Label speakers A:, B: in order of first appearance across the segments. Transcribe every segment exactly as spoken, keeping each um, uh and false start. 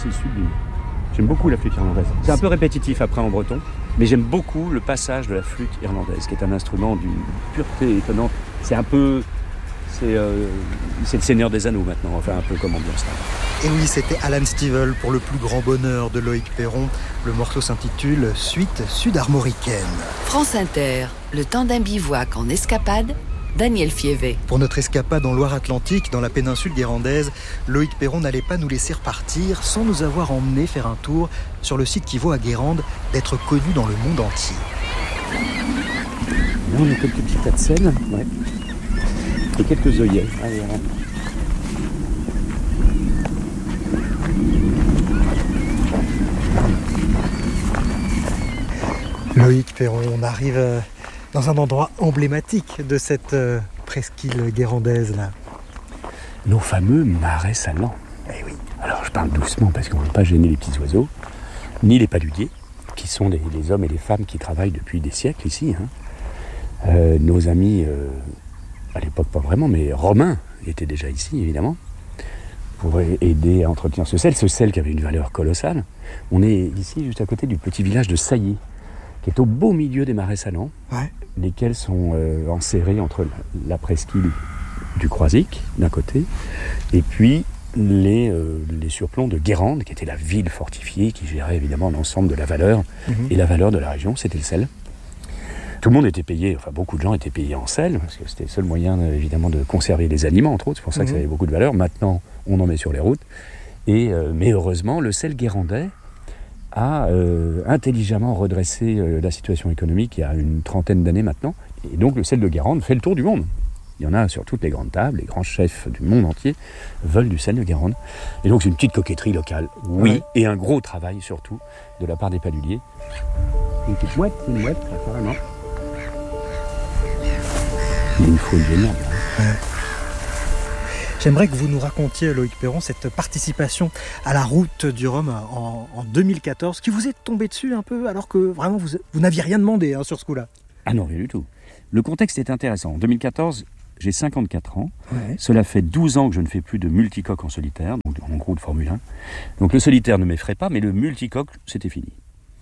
A: c'est le sud de l'île. J'aime beaucoup la flûte irlandaise. C'est un peu répétitif après en breton, mais j'aime beaucoup le passage de la flûte irlandaise, qui est un instrument d'une pureté étonnante. C'est un peu... C'est, euh, c'est le Seigneur des Anneaux maintenant, enfin un peu comme ambiance là.
B: Et oui, c'était Alan Stivell pour le plus grand bonheur de Loïc Perron. Le morceau s'intitule « Suite sud-armoricaine ».
C: France Inter, le temps d'un bivouac en escapade, Daniel Fievé.
B: Pour notre escapade en Loire-Atlantique, dans la péninsule guérandaise, Loïc Perron n'allait pas nous laisser repartir sans nous avoir emmenés faire un tour sur le site qui vaut à Guérande d'être connu dans le monde entier.
A: Là, on a quelques petits tas de sel, ouais. Et quelques œillets. Allez, allez.
B: Loïc Perron, on arrive dans un endroit emblématique de cette presqu'île guérandaise là.
A: Nos fameux marais salants.
B: Eh oui.
A: Alors je parle doucement parce qu'on ne veut pas gêner les petits oiseaux, ni les paludiers, qui sont les, les hommes et les femmes qui travaillent depuis des siècles ici. Hein. Euh, nos amis, euh, à l'époque pas vraiment, mais romains étaient déjà ici évidemment, pour aider à entretenir ce sel, ce sel qui avait une valeur colossale. On est ici juste à côté du petit village de Saillé, qui est au beau milieu des marais salants, ouais. lesquels sont euh, enserrés entre la, la presqu'île du Croisic, d'un côté, et puis les, euh, les surplombs de Guérande, qui était la ville fortifiée, qui gérait évidemment l'ensemble de la valeur, mmh. et la valeur de la région, c'était le sel. Tout le monde était payé, enfin beaucoup de gens étaient payés en sel, parce que c'était le seul moyen évidemment de conserver les aliments, entre autres, c'est pour ça mmh. que ça avait beaucoup de valeur. Maintenant, on en met sur les routes, et, euh, mais heureusement, le sel guérandais a euh, intelligemment redressé euh, la situation économique il y a une trentaine d'années maintenant. Et donc le sel de Guérande fait le tour du monde. Il y en a sur toutes les grandes tables, les grands chefs du monde entier veulent du sel de Guérande. Et donc c'est une petite coquetterie locale, oui, ouais. et un gros travail surtout de la part des paludiers. Une petite mouette, une mouette, là, carrément. Il y a une faune géniale. Hein. Ouais.
B: J'aimerais que vous nous racontiez, Loïc Perron, cette participation à la route du Rhum en, en deux mille quatorze, qui vous est tombé dessus un peu, alors que vraiment vous, vous n'aviez rien demandé hein, sur ce coup-là.
A: Ah non, rien du tout. Le contexte est intéressant. En deux mille quatorze, j'ai cinquante-quatre ans. Ouais. Cela fait douze ans que je ne fais plus de multicoque en solitaire, donc en gros de Formule un. Donc le solitaire ne m'effraie pas, mais le multicoque, c'était fini.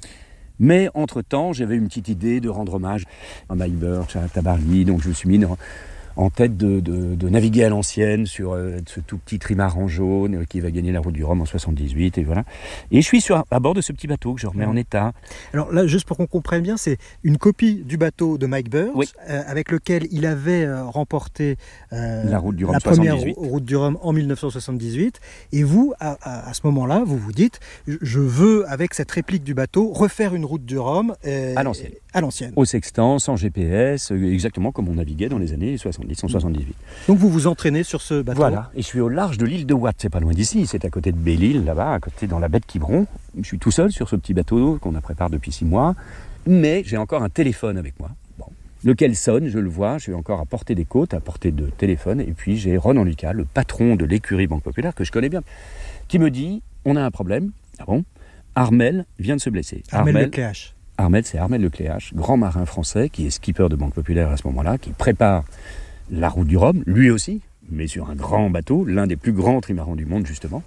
A: Mais entre-temps, j'avais une petite idée de rendre hommage à Mike Birch, à Tabarly, donc je me suis mis dans... en tête de, de, de naviguer à l'ancienne sur euh, ce tout petit trimaran jaune euh, qui va gagner la route du Rhum en soixante-dix-huit, et voilà. Et je suis sur, à bord de ce petit bateau que je remets mmh. en état.
B: Alors là, juste pour qu'on comprenne bien, c'est une copie du bateau de Mike Birch, oui. euh, avec lequel il avait euh, remporté euh,
A: la, route du Rhum
B: la première route du Rhum en dix-neuf cent soixante-dix-huit. Et vous, à, à, à ce moment-là, vous vous dites, je veux, avec cette réplique du bateau, refaire une route du Rhum euh,
A: à l'ancienne.
B: À l'ancienne.
A: Au sextant, sans G P S, exactement comme on naviguait dans les années soixante-dix cent soixante-dix-huit.
B: Donc vous vous entraînez sur ce bateau.
A: Voilà, et je suis au large de l'île de Watt, c'est pas loin d'ici, c'est à côté de Belle-Île, là-bas, à côté dans la baie de Quiberon. Je suis tout seul sur ce petit bateau qu'on a préparé depuis six mois, mais j'ai encore un téléphone avec moi, bon, lequel sonne, je le vois, je suis encore à portée des côtes, à portée de téléphone, et puis j'ai Ronan Lucas, le patron de l'écurie Banque Populaire, que je connais bien, qui me dit, on a un problème, ah bon, Armel vient de se blesser.
B: Armel Lecléache.
A: Armel, c'est Armel Lecléache, grand marin français, qui est skipper de Banque Populaire à ce moment-là, qui prépare la route du Rhum, lui aussi, mais sur un grand bateau, l'un des plus grands trimarans du monde, justement.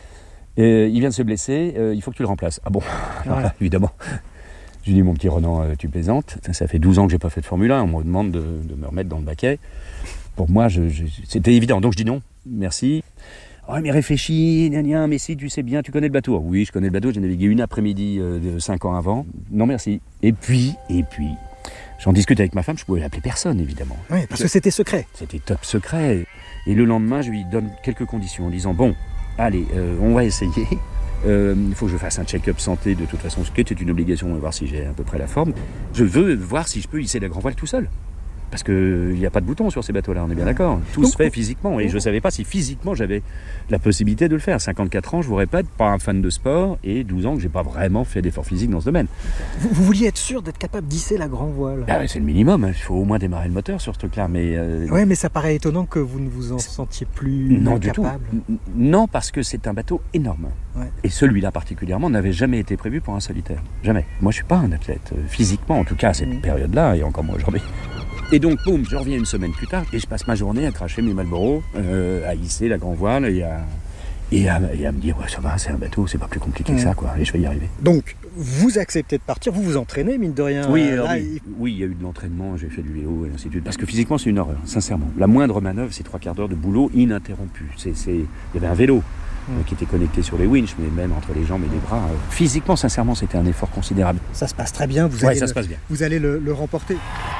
A: Et il vient de se blesser, euh, il faut que tu le remplaces. Ah bon, alors là, évidemment. Je lui dis, mon petit Ronan, euh, tu plaisantes. Ça, ça fait douze ans que je n'ai pas fait de Formule un, on me demande de, de me remettre dans le baquet. Pour moi, je, je, c'était évident, donc je dis non, merci. Oh, mais réfléchis, gna gna, mais si, tu sais bien, tu connais le bateau. Oui, je connais le bateau, j'ai navigué une après-midi euh, de cinq ans avant. Non, merci. Et puis, et puis, j'en discute avec ma femme, je pouvais l'appeler personne, évidemment.
B: Oui, parce que c'était secret.
A: C'était top secret. Et le lendemain, je lui donne quelques conditions en disant, bon, allez, euh, on va essayer. Euh, il faut que je fasse un check-up santé, de toute façon, ce qui était une obligation, de voir si j'ai à peu près la forme. Je veux voir si je peux hisser la grand voile tout seul. Parce qu'il n'y a pas de bouton sur ces bateaux-là, on est bien d'accord. Tout Donc, se fait physiquement. Et je ne savais pas si physiquement j'avais la possibilité de le faire. cinquante-quatre ans, je vous répète, pas un fan de sport, et douze ans que je n'ai pas vraiment fait d'efforts physiques dans ce domaine.
B: Vous, vous vouliez être sûr d'être capable d'hisser la grand voile.
A: Ah, c'est le minimum, il faut au moins démarrer le moteur sur ce truc-là. Mais euh...
B: Oui, mais ça paraît étonnant que vous ne vous en sentiez plus
A: non,
B: capable.
A: Du tout. Non, parce que c'est un bateau énorme. Ouais. Et celui-là particulièrement n'avait jamais été prévu pour un solitaire. Jamais. Moi, je ne suis pas un athlète. Physiquement, en tout cas, à cette mmh. période-là, et encore moins aujourd'hui. Et donc, boum, je reviens une semaine plus tard et je passe ma journée à cracher mes Marlboro, euh, à hisser la grand voile et à, Et à, et à me dire, ouais, ça va, c'est un bateau, c'est pas plus compliqué mmh. que ça, quoi, et je vais y arriver.
B: Donc, vous acceptez de partir, vous vous entraînez, mine de rien.
A: Oui,
B: euh,
A: alors,
B: là,
A: oui.
B: il...
A: oui, il y a eu de l'entraînement, j'ai fait du vélo et ainsi de suite. Parce que physiquement, c'est une horreur, sincèrement. La moindre manœuvre, c'est trois quarts d'heure de boulot ininterrompu. C'est, c'est... Il y avait un vélo mmh. euh, qui était connecté sur les winches, mais même entre les jambes et les bras. Euh, physiquement, sincèrement, c'était un effort considérable.
B: Ça se passe très bien, vous
A: ouais,
B: allez,
A: ça
B: le...
A: se passe bien.
B: Vous allez le, le remporter.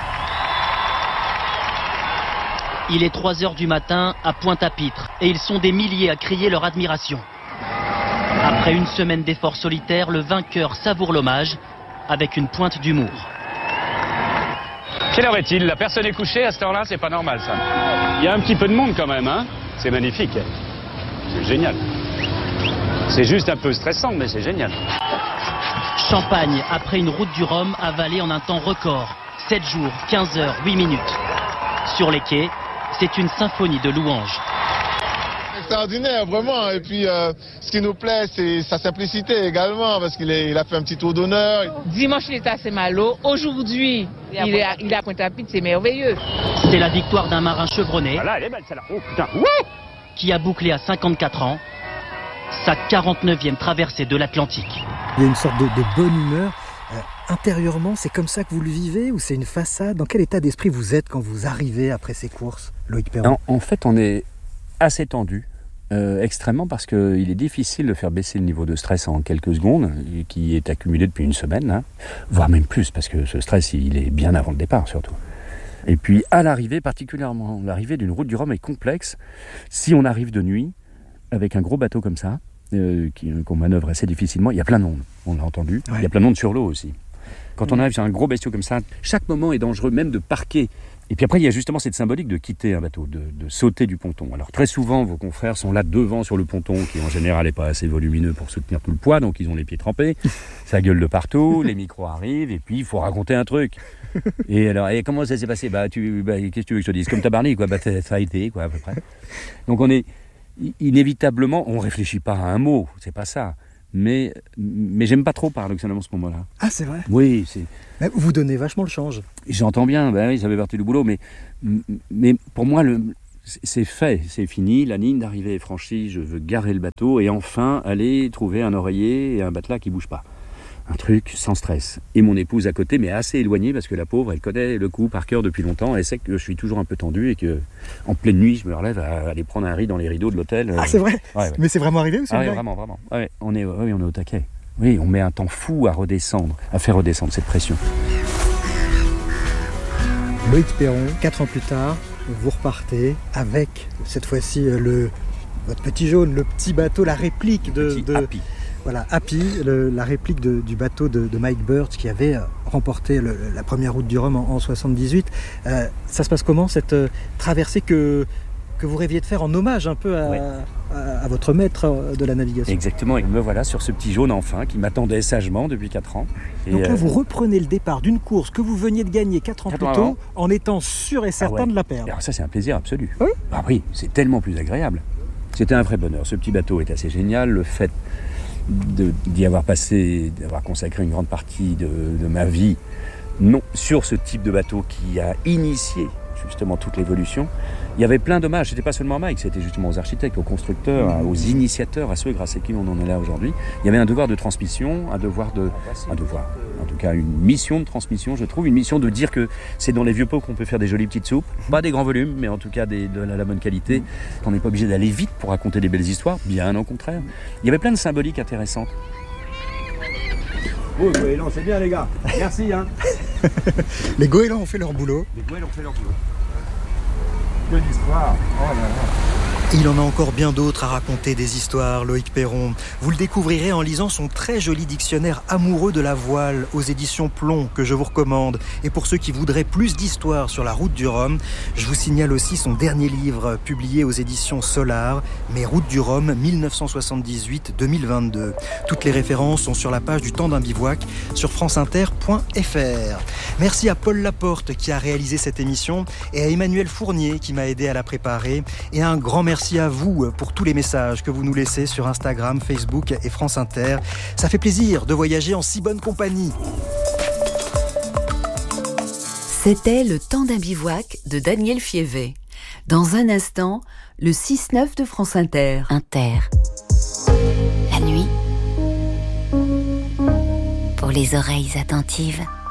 D: Il est trois heures du matin à Pointe-à-Pitre et ils sont des milliers à crier leur admiration. Après une semaine d'efforts solitaires, le vainqueur savoure l'hommage avec une pointe d'humour.
E: Quelle heure est-il? La personne est couchée à cette heure-là, c'est pas normal ça. Il y a un petit peu de monde quand même, hein. C'est magnifique. C'est génial. C'est juste un peu stressant, mais c'est génial.
D: Champagne après une route du Rhum avalée en un temps record. sept jours, quinze heures, huit minutes. Sur les quais, c'est une symphonie de louanges.
F: Extraordinaire, vraiment. Et puis, euh, ce qui nous plaît, c'est sa simplicité également, parce qu'il est, il a fait un petit tour d'honneur.
G: Dimanche, il était à Saint-Malo. Aujourd'hui, il est à, il est à Pointe-à-Pitre, c'est merveilleux.
D: C'est la victoire d'un marin chevronné.
E: Ah là, elle est belle, celle-là. Oh putain. Wouh
D: qui a bouclé à cinquante-quatre ans sa quarante-neuvième traversée de l'Atlantique.
B: Il y a une sorte de, de bonne humeur. Euh, intérieurement, c'est comme ça que vous le vivez ou c'est une façade? Dans quel état d'esprit vous êtes quand vous arrivez après ces courses, Loïc Perron?
A: En, en fait, on est assez tendu, euh, extrêmement, parce qu'il est difficile de faire baisser le niveau de stress en quelques secondes, qui est accumulé depuis une semaine, hein, voire même plus, parce que ce stress, il est bien avant le départ, surtout. Et puis, à l'arrivée, particulièrement, l'arrivée d'une route du Rhum est complexe. Si on arrive de nuit, avec un gros bateau comme ça, euh, qui, qu'on manœuvre assez difficilement, il y a plein de monde, on l'a entendu. Ouais. Il y a plein de monde sur l'eau aussi. Quand on arrive sur un gros bestiau comme ça, chaque moment est dangereux, même de parquer. Et puis après, il y a justement cette symbolique de quitter un bateau, de, de sauter du ponton. Alors très souvent, vos confrères sont là devant sur le ponton, qui en général n'est pas assez volumineux pour soutenir tout le poids, donc ils ont les pieds trempés, ça gueule de partout, les micros arrivent, et puis il faut raconter un truc. Et alors, et comment ça s'est passé? Bah, tu, bah, qu'est-ce que tu veux que je te dise? Comme Tabarly, quoi. Bah, ça a été, quoi, à peu près. Donc on est inévitablement, on réfléchit pas à un mot, c'est pas ça. Mais, mais j'aime pas trop, paradoxalement, ce moment-là.
B: Ah, c'est vrai?
A: Oui, c'est...
B: Mais vous donnez vachement le change.
A: J'entends bien, ben oui, ça fait partie du boulot, mais, mais pour moi, le, c'est fait, c'est fini, la ligne d'arrivée est franchie, je veux garer le bateau et enfin aller trouver un oreiller et un matelas qui bouge pas. Un truc sans stress. Et mon épouse à côté, mais assez éloignée, parce que la pauvre, elle connaît le coup par cœur depuis longtemps, elle sait que je suis toujours un peu tendu et que en pleine nuit, je me relève à aller prendre un riz dans les rideaux de l'hôtel.
B: Ah, c'est vrai?
A: Ouais, ouais.
B: Mais c'est vraiment arrivé ou c'est
A: ah,
B: vrai?
A: Oui, vraiment, vraiment. Ouais, on est, oui, on est au taquet. Oui, on met un temps fou à redescendre, à faire redescendre cette pression.
B: Loïc Perron, quatre ans plus tard, vous repartez avec, cette fois-ci, le, votre petit jaune, le petit bateau, la réplique de...
A: Petit
B: de...
A: Happy.
B: Voilà, Happy, le, la réplique de, du bateau de, de Mike Birch qui avait remporté le, la première route du Rhum en, en soixante-dix-huit. Euh, ça se passe comment, cette euh, traversée que, que vous rêviez de faire en hommage un peu à, ouais. à, à votre maître de la navigation?
A: Exactement, et me voilà sur ce petit jaune enfin qui m'attendait sagement depuis quatre ans. Et
B: donc là,
A: euh...
B: vous reprenez le départ d'une course que vous veniez de gagner quatre ans plus tôt en étant sûr et certain ah ouais. de la perdre.
A: Alors ça, c'est un plaisir absolu.
B: Oui,
A: ah oui, c'est tellement plus agréable. C'était un vrai bonheur. Ce petit bateau est assez génial. Le fait De, d'y avoir passé, d'avoir consacré une grande partie de, de ma vie non, sur ce type de bateau qui a initié justement toute l'évolution. Il y avait plein d'hommages, c'était pas seulement à Mike, c'était justement aux architectes, aux constructeurs, à, aux initiateurs, à ceux grâce à qui on en est là aujourd'hui. Il y avait un devoir de transmission, un devoir de... un devoir, en tout cas une mission de transmission, je trouve, une mission de dire que c'est dans les vieux pots qu'on peut faire des jolies petites soupes, pas des grands volumes, mais en tout cas des, de la, la bonne qualité, qu'on n'est pas obligé d'aller vite pour raconter des belles histoires, bien au contraire. Il y avait plein de symboliques intéressantes.
H: Oh, les goélands, c'est bien les gars, merci hein.
B: Les goélands ont fait leur boulot.
H: Les goélands ont fait leur boulot. Que d'histoire, oh là là.
B: Il en a encore bien d'autres à raconter, des histoires, Loïc Perron. Vous le découvrirez en lisant son très joli dictionnaire amoureux de la voile aux éditions Plomb, que je vous recommande. Et pour ceux qui voudraient plus d'histoires sur la route du Rhum, je vous signale aussi son dernier livre, publié aux éditions Solar, Mes routes du Rhum dix-neuf cent soixante-dix-huit à deux mille vingt-deux. Toutes les références sont sur la page du Temps d'un bivouac sur franceinter point f r. Merci à Paul Laporte qui a réalisé cette émission et à Emmanuel Fournier qui m'a aidé à la préparer. Et un grand merci Merci à vous pour tous les messages que vous nous laissez sur Instagram, Facebook et France Inter. Ça fait plaisir de voyager en si bonne compagnie.
C: C'était Le Temps d'un bivouac de Daniel Fievet. Dans un instant, le six neuf de France Inter. Inter.
I: les oreilles attentives.